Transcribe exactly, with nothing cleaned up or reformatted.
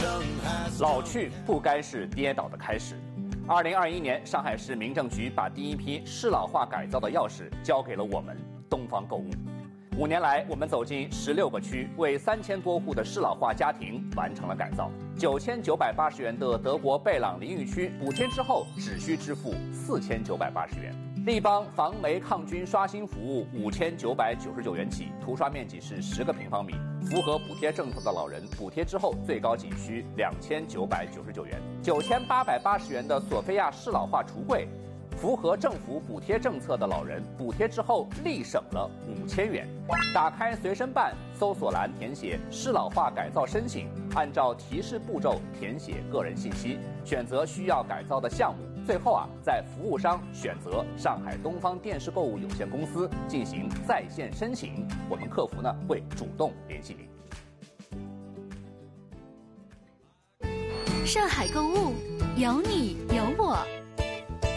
老去不该是跌倒的开始。二零二一年，上海市民政局把第一批适老化改造的钥匙交给了我们东方购物。五年来，我们走进十六个区，为三千多户的适老化家庭完成了改造。九千九百八十元的德国贝朗淋浴区，补贴之后只需支付四千九百八十元。立邦防霉抗菌刷新服务五千九百九十九元起，涂刷面积是十个平方米，符合补贴政策的老人，补贴之后最高仅需两千九百九十九元。九千八百八十元的索菲亚适老化橱柜，符合政府补贴政策的老人，补贴之后立省了五千元。打开随身办，搜索栏填写适老化改造申请，按照提示步骤填写个人信息，选择需要改造的项目。最后啊，在服务商选择上海东方电视购物有限公司进行在线申请，我们客服呢会主动联系您。 上海购物，有你有我。